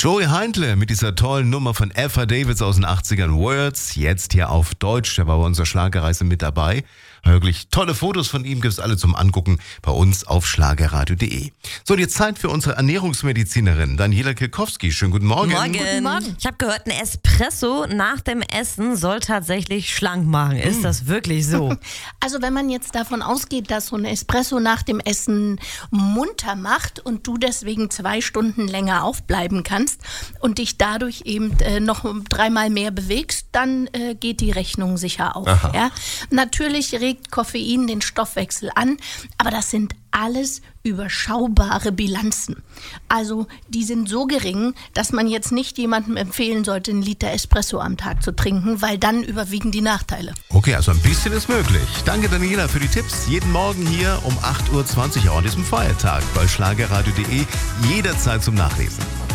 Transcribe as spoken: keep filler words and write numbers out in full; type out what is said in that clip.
Joey Heindle mit dieser tollen Nummer von Epha Davids aus den achtzigern, Words, jetzt hier auf Deutsch. Der war bei unserer Schlagerreise mit dabei. Wirklich tolle Fotos von ihm gibt es alle zum Angucken bei uns auf schlagerradio punkt de. So, und jetzt Zeit für unsere Ernährungsmedizinerin Daniela Kilkowski. Schönen guten Morgen. Morgen. Guten Morgen. Ich habe gehört, ein Espresso nach dem Essen soll tatsächlich schlank machen. Ist hm. das wirklich so? Also wenn man jetzt davon ausgeht, dass so ein Espresso nach dem Essen munter macht und du deswegen zwei Stunden länger aufbleiben kannst und dich dadurch eben äh, noch dreimal mehr bewegst, dann äh, geht die Rechnung sicher auf. Ja? Natürlich regt Koffein den Stoffwechsel an, aber das sind alles überschaubare Bilanzen. Also die sind so gering, dass man jetzt nicht jemandem empfehlen sollte, einen Liter Espresso am Tag zu trinken, weil dann überwiegen die Nachteile. Okay, also ein bisschen ist möglich. Danke Daniela für die Tipps. Jeden Morgen hier um acht Uhr zwanzig auch an diesem Feiertag bei schlagerradio punkt de jederzeit zum Nachlesen.